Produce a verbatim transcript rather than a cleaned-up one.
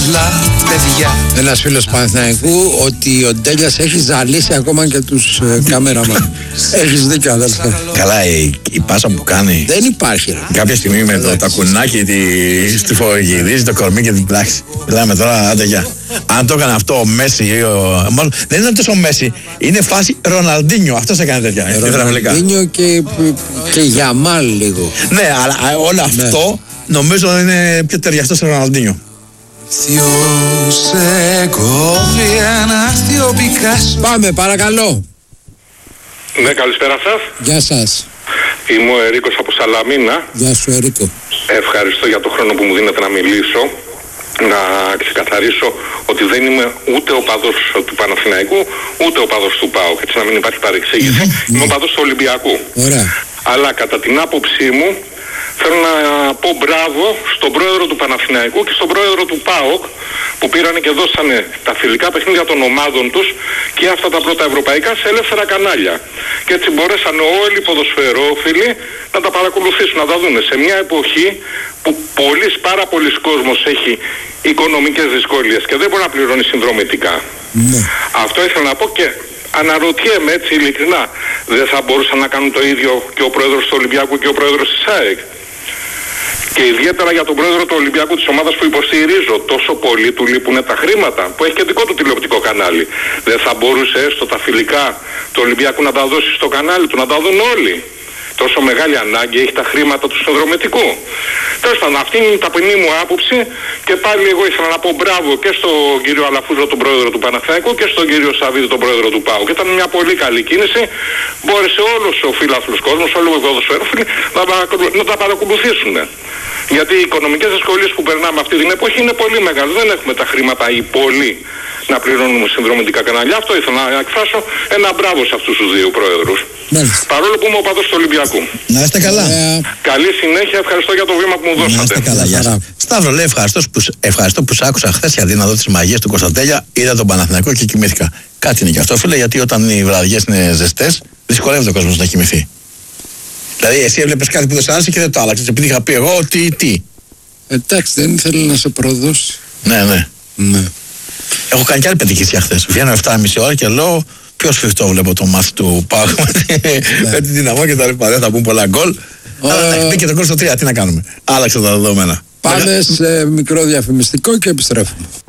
παιδιά. Ένας φίλος Παναθηναϊκού ότι ο Ντέλιας έχει ζαλίσει ακόμα και τους ε, κάμεραμαν. Έχεις δίκιο, αδέλφε. Καλά, η, η πάσα που κάνει. Δεν υπάρχει. Ρε. Κάποια στιγμή με το τακουνάκι τη στριφογυρίζει το κορμί και την πράξη. Μιλάμε τώρα, άντε γεια. Αν το έκανε αυτό ο Μέση, ο, μάλλον, δεν είναι τόσο Μέση, είναι φάση Ροναλντίνιο. Αυτός έκανε τέτοια. Ροναλντίνιο και, και Γιαμάλ λίγο. Ναι, αλλά όλο Ναι. αυτό νομίζω είναι πιο ταιριαστό σε Ροναλντίνιο. Πάμε, παρακαλώ. Ναι, καλησπέρα σας. Γεια σας. Είμαι ο Ερίκος από Σαλαμίνα. Γεια σου, Ερίκο. Ευχαριστώ για τον χρόνο που μου δίνετε να μιλήσω. Να ξεκαθαρίσω ότι δεν είμαι ούτε οπαδός του Παναθηναϊκού, ούτε οπαδός του ΠΑΟΚ. Έτσι να μην υπάρχει παρεξήγηση. Είμαι οπαδός του Ολυμπιακού. Ωραία. Αλλά κατά την άποψή μου θέλω να πω μπράβο στον πρόεδρο του Παναθηναϊκού και στον πρόεδρο του ΠΑΟΚ που πήρανε και δώσανε τα φιλικά παιχνίδια των ομάδων τους και αυτά τα πρώτα ευρωπαϊκά σε ελεύθερα κανάλια. Και έτσι μπορέσαν όλοι οι ποδοσφαιρόφιλοι να τα παρακολουθήσουν, να τα δουν σε μια εποχή που πολλής, πάρα πολλής κόσμος έχει οικονομικές δυσκολίες και δεν μπορεί να πληρώνει συνδρομητικά. Ναι. Αυτό ήθελα να πω και αναρωτιέμαι έτσι ειλικρινά, δεν θα μπορούσαν να κάνουν το ίδιο και ο πρόεδρος του Ολυμπιακού και ο πρόεδρος της ΑΕΚ? Και ιδιαίτερα για τον πρόεδρο του Ολυμπιακού, της ομάδας που υποστηρίζω τόσο πολύ, του λείπουν τα χρήματα, που έχει και δικό του τηλεοπτικό κανάλι. Δεν θα μπορούσε έστω τα φιλικά του Ολυμπιακού να τα δώσει στο κανάλι του, να τα δουν όλοι? Τόσο μεγάλη ανάγκη έχει τα χρήματα του συνδρομητικού. Τέλος πάντων, αυτή είναι η ταπεινή μου άποψη και πάλι εγώ ήθελα να πω μπράβο και στον κύριο Αλαφούζο, τον πρόεδρο του Παναθηναϊκού, και στον κύριο Σαββίδη, τον πρόεδρο του ΠΑΟΚ. Και ήταν μια πολύ καλή κίνηση. Μπόρεσε όλος ο φιλάθλος κόσμος, όλοι οι ποδοσφαιρόφιλοι να, να τα παρακολουθήσουν. Γιατί οι οικονομικές δυσκολίες που περνάμε αυτή την εποχή είναι πολύ μεγάλες. Δεν έχουμε τα χρήματα οι πολλοί να πληρώνουμε συνδρομητικά κανάλια. Αυτό ήθελα να εκφράσω ένα μπράβο σε αυτούς τους δύο πρόεδρους. Μάλιστα. Παρόλο που είμαι ο παδός του Ολυμπιακού. Να είστε καλά. Ε, Καλή συνέχεια, ευχαριστώ για το βήμα που μου Να δώσατε. είστε καλά, γεια σας. Σταύρο, λέει ευχαριστώ που, ευχαριστώ που σ' άκουσα χθες γιατί να δω τις μαγείες του Κωνσταντέλια. Είδα τον Παναθηναϊκό και κοιμήθηκα. Κάτι είναι και αυτό, φίλε, γιατί όταν οι βραδιές είναι ζεστές, δυσκολεύεται ο κόσμος να κοιμηθεί. Δηλαδή, εσύ έβλεπες κάτι που δεν σ' άρεσε και δεν το άλλαξες. Επειδή είχα πει εγώ ότι τι. εντάξει, δεν ήθελε να σε προδώσει. Ναι, ναι. Ναι. Έχω κάνει και άλλη πετυχήσια χθες. Βγαίνω εφτά και μισή ώρα και λέω ποιο σφιχτό βλέπω το μάθη του Πάγου με την δυναμό και τα λοιπά. Δεν θα μπουν πολλά γκολ. Αλλά μπήκε το γκολ στο τρία, τι να κάνουμε. Άλλαξε τα δεδομένα. Πάμε σε μικρό διαφημιστικό και επιστρέφουμε.